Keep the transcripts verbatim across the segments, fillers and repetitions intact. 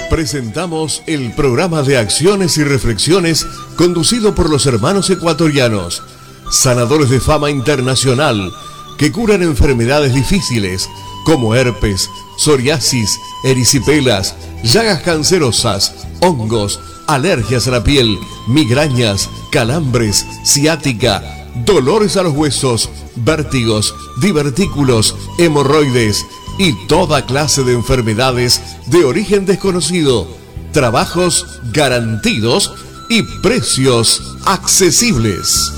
Presentamos el programa de acciones y reflexiones conducido por los hermanos ecuatorianos, sanadores de fama internacional, que curan enfermedades difíciles como herpes, psoriasis, erisipelas, llagas cancerosas, hongos, alergias a la piel, migrañas, calambres, ciática, dolores a los huesos, vértigos, divertículos, hemorroides y toda clase de enfermedades de origen desconocido. Trabajos garantidos y precios accesibles.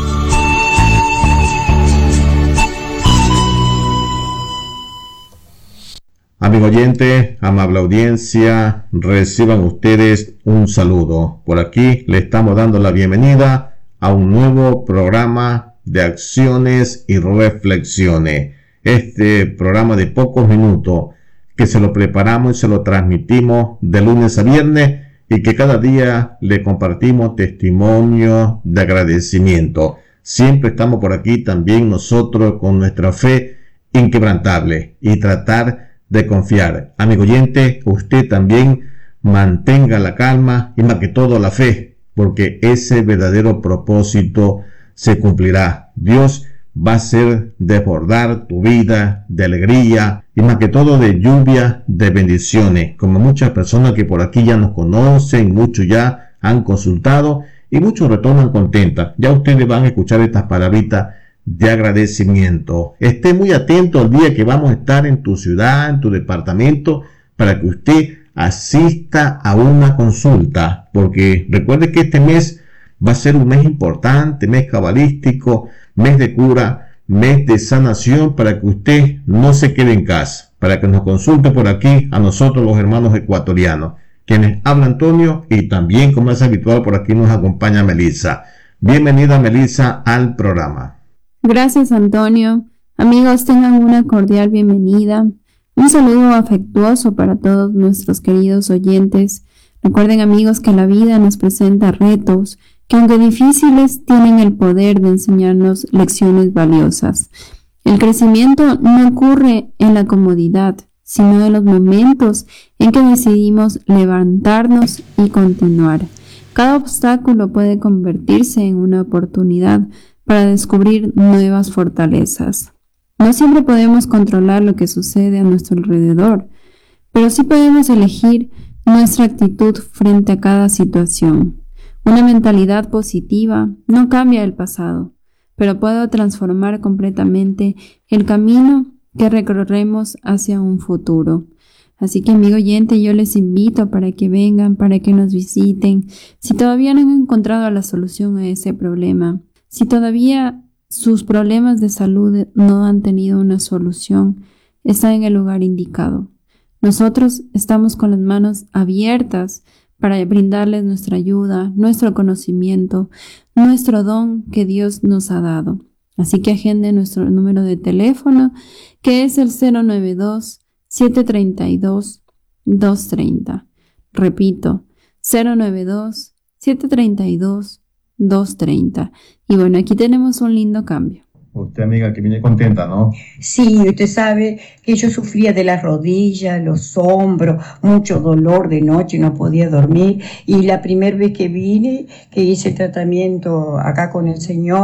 Amigo oyente, amable audiencia, reciban ustedes un saludo. Por aquí le estamos dando la bienvenida a un nuevo programa de acciones y reflexiones. Este programa de pocos minutos que se lo preparamos y se lo transmitimos de lunes a viernes y que cada día le compartimos testimonios de agradecimiento. Siempre estamos por aquí también nosotros con nuestra fe inquebrantable y tratar de confiar. Amigo oyente, usted también mantenga la calma y más que todo la fe, porque ese verdadero propósito se cumplirá. Dios va a ser desbordar tu vida de alegría y más que todo de lluvia de bendiciones, como muchas personas que por aquí ya nos conocen, muchos ya han consultado y muchos retornan contentas. Ya ustedes van a escuchar estas palabritas de agradecimiento. Esté muy atento al día que vamos a estar en tu ciudad, en tu departamento, para que usted asista a una consulta, porque recuerde que este mes va a ser un mes importante, mes cabalístico, mes de cura, mes de sanación, para que usted no se quede en casa, para que nos consulte por aquí a nosotros los hermanos ecuatorianos, quienes habla Antonio, y también, como es habitual, por aquí nos acompaña Melissa. Bienvenida, Melissa, al programa. Gracias, Antonio. Amigos, tengan una cordial bienvenida. Un saludo afectuoso para todos nuestros queridos oyentes. Recuerden, amigos, que la vida nos presenta retos que, aunque difíciles, tienen el poder de enseñarnos lecciones valiosas. El crecimiento no ocurre en la comodidad, sino en los momentos en que decidimos levantarnos y continuar. Cada obstáculo puede convertirse en una oportunidad para descubrir nuevas fortalezas. No siempre podemos controlar lo que sucede a nuestro alrededor, pero sí podemos elegir nuestra actitud frente a cada situación. Una mentalidad positiva no cambia el pasado, pero puede transformar completamente el camino que recorremos hacia un futuro. Así que, amigo oyente, yo les invito para que vengan, para que nos visiten. Si todavía no han encontrado la solución a ese problema, si todavía sus problemas de salud no han tenido una solución, está en el lugar indicado. Nosotros estamos con las manos abiertas para brindarles nuestra ayuda, nuestro conocimiento, nuestro don que Dios nos ha dado. Así que agende nuestro número de teléfono, que es el cero nueve dos, siete tres dos, dos tres cero. Repito, cero nueve dos, siete tres dos, dos tres cero. Y bueno, aquí tenemos un lindo cambio. Usted, amiga, que viene contenta, ¿no? Sí, usted sabe que yo sufría de las rodillas, los hombros, mucho dolor de noche, no podía dormir. Y la primera vez que vine, que hice el tratamiento acá con el Señor,